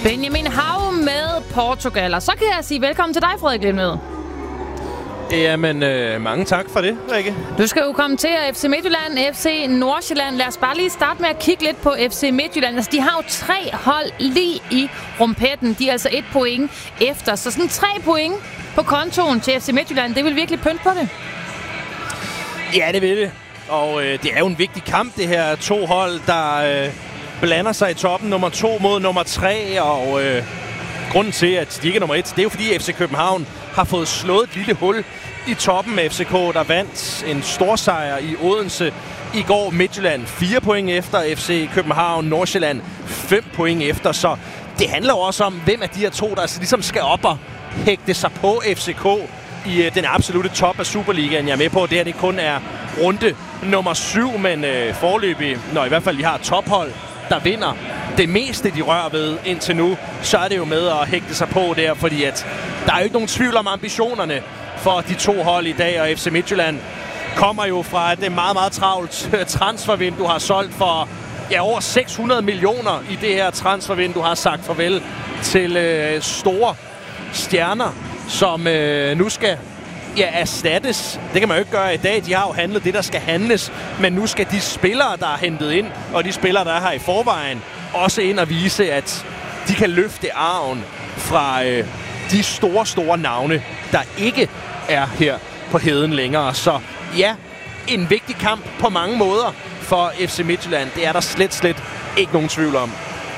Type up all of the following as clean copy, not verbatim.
Benjamin Hav med Portugal. Og så kan jeg sige velkommen til dig, Frederik Lemøde. Jamen, mange tak for det, Rikke. Du skal jo kommentere FC Midtjylland, FC Nordsjælland. Lad os bare lige starte med at kigge lidt på FC Midtjylland. Altså, de har jo 3 hold lige i rumpetten. De er altså 1 point efter. Så sådan 3 point på kontoen til FC Midtjylland, det vil virkelig pynte på det. Ja, det vil det. Og det er jo en vigtig kamp, det her 2 hold, der blander sig i toppen. Nummer 2 mod nummer 3, og grunden til, at de ikke er nummer 1, det er jo fordi FC København har fået slået et lille hul i toppen med FCK, der vandt en stor sejr i Odense i går. Midtjylland 4 point efter FC København, Nordsjælland 5 point efter, så det handler jo også om, hvem af de her 2, der altså ligesom skal op og hægte sig på FCK i den absolutte top af Superligaen. Jeg er med på, at det her det kun er runde nummer 7, men foreløbig, når i hvert fald vi har tophold, der vinder det meste, de rører ved indtil nu, så er det jo med at hægte sig på der, fordi at der er jo ikke nogen tvivl om ambitionerne for de 2 hold i dag, og FC Midtjylland kommer jo fra et meget, meget travlt transfervindue, har solgt for over 600 millioner i det her transfervindue, har sagt farvel til store stjerner, som nu skal erstattes. Det kan man jo ikke gøre i dag. De har jo handlet det, der skal handles. Men nu skal de spillere, der er hentet ind, og de spillere, der er her i forvejen, også ind og vise, at de kan løfte arven fra de store, store navne, der ikke er her på heden længere. Så ja, en vigtig kamp på mange måder for FC Midtjylland. Det er der slet ikke nogen tvivl om.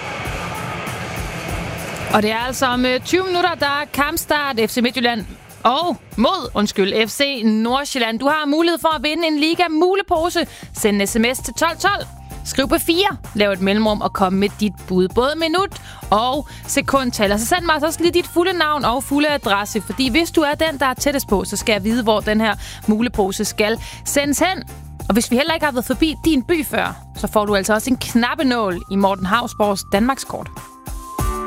Og det er altså om 20 minutter, der er kampstart. FC Midtjylland FC Nordsjælland. Du har mulighed for at vinde en Liga-mulepose. Send en sms til 1212. Skriv på 4. Lav et mellemrum og kom med dit bud. Både minut og sekundtal. Og så send mig også lige dit fulde navn og fulde adresse. Fordi hvis du er den, der er tættest på, så skal jeg vide, hvor den her mulepose skal sendes hen. Og hvis vi heller ikke har været forbi din by før, så får du altså også en knappenål i Morten Hausborgs Danmarkskort.